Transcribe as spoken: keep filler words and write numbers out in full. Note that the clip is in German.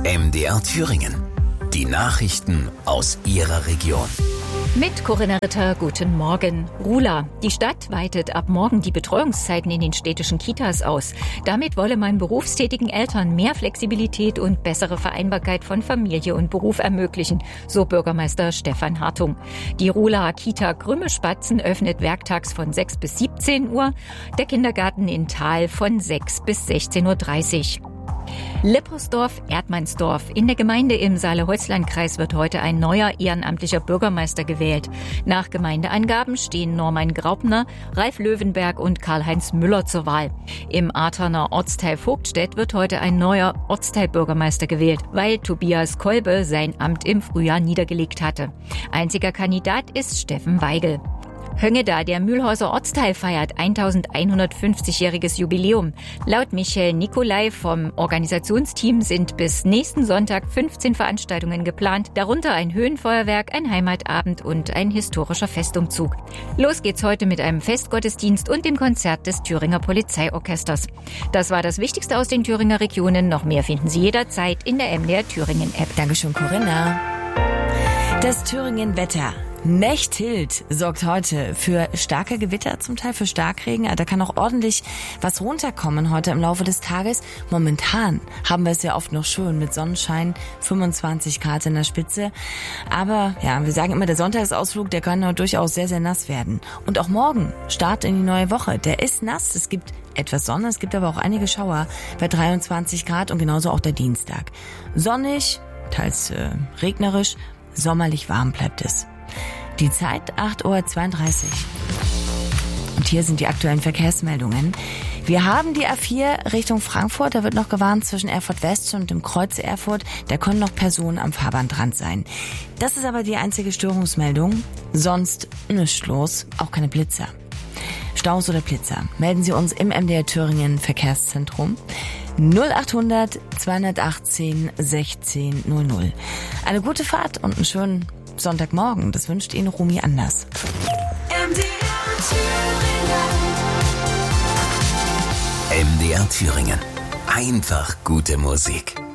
M D R Thüringen. Die Nachrichten aus Ihrer Region. Mit Corinna Ritter, guten Morgen. Rula. Die Stadt weitet ab morgen die Betreuungszeiten in den städtischen Kitas aus. Damit wolle man berufstätigen Eltern mehr Flexibilität und bessere Vereinbarkeit von Familie und Beruf ermöglichen, so Bürgermeister Stefan Hartung. Die Rula Kita Grümme-Spatzen öffnet werktags von sechs bis siebzehn Uhr, der Kindergarten in Thal von sechs bis sechzehn Uhr dreißig. Lippersdorf-Erdmannsdorf. In der Gemeinde im Saale-Holzland-Kreis wird heute ein neuer ehrenamtlicher Bürgermeister gewählt. Nach Gemeindeangaben stehen Norman Graupner, Ralf Löwenberg und Karl-Heinz Müller zur Wahl. Im Arterner Ortsteil Vogtstedt wird heute ein neuer Ortsteilbürgermeister gewählt, weil Tobias Kolbe sein Amt im Frühjahr niedergelegt hatte. Einziger Kandidat ist Steffen Weigel. Höngeda, der Mühlhäuser Ortsteil, feiert eintausendeinhundertfünfzigjähriges Jubiläum. Laut Michael Nicolai vom Organisationsteam sind bis nächsten Sonntag fünfzehn Veranstaltungen geplant, darunter ein Höhenfeuerwerk, ein Heimatabend und ein historischer Festumzug. Los geht's heute mit einem Festgottesdienst und dem Konzert des Thüringer Polizeiorchesters. Das war das Wichtigste aus den Thüringer Regionen. Noch mehr finden Sie jederzeit in der M D R Thüringen App. Dankeschön, Corinna. Das Thüringen Wetter. Mechthild sorgt heute für starke Gewitter, zum Teil für Starkregen. Da kann auch ordentlich was runterkommen heute im Laufe des Tages. Momentan haben wir es ja oft noch schön mit Sonnenschein, fünfundzwanzig Grad in der Spitze. Aber ja, wir sagen immer, der Sonntagsausflug, der kann durchaus sehr, sehr nass werden. Und auch morgen, Start in die neue Woche, der ist nass. Es gibt etwas Sonne, es gibt aber auch einige Schauer bei dreiundzwanzig Grad und genauso auch der Dienstag. Sonnig, teils äh, regnerisch, sommerlich warm bleibt es. Die Zeit acht Uhr zweiunddreißig. Und hier sind die aktuellen Verkehrsmeldungen. Wir haben die A vier Richtung Frankfurt. Da wird noch gewarnt zwischen Erfurt West und dem Kreuz Erfurt. Da können noch Personen am Fahrbahnrand sein. Das ist aber die einzige Störungsmeldung. Sonst nichts los, auch keine Blitzer. Staus oder Blitzer, melden Sie uns im M D R Thüringen Verkehrszentrum null achthundert zweihundertachtzehn sechzehn null null. Eine gute Fahrt und einen schönen Sonntagmorgen. Das wünscht Ihnen Rumi Anders. M D R Thüringen. M D R Thüringen. Einfach gute Musik.